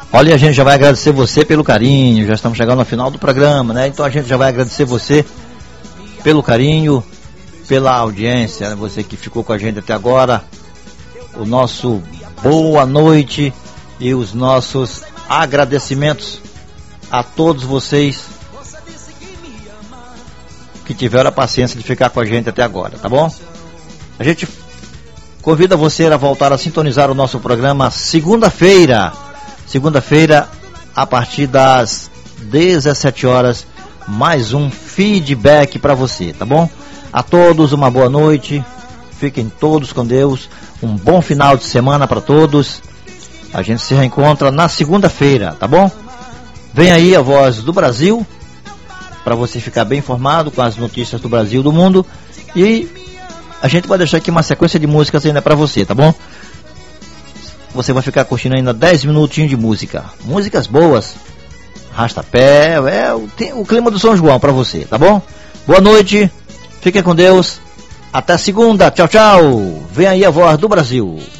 Olha, a gente já vai agradecer você pelo carinho, já estamos chegando ao final do programa, né? Então a gente já vai agradecer você pelo carinho, pela audiência, né? Você que ficou com a gente até agora, o nosso boa noite e os nossos agradecimentos a todos vocês que tiveram a paciência de ficar com a gente até agora, tá bom? A gente convida você a voltar a sintonizar o nosso programa segunda-feira, a partir das 17 horas, mais um feedback para você, tá bom? A todos uma boa noite, fiquem todos com Deus, um bom final de semana para todos. A gente se reencontra na segunda-feira, tá bom? Vem aí a Voz do Brasil, para você ficar bem informado com as notícias do Brasil e do mundo. E a gente vai deixar aqui uma sequência de músicas ainda para você, tá bom? Você vai ficar curtindo ainda 10 minutinhos de música. Músicas boas, arrasta-pé, o clima do São João para você, tá bom? Boa noite, fiquem com Deus. Até segunda, tchau, tchau. Vem aí a Voz do Brasil.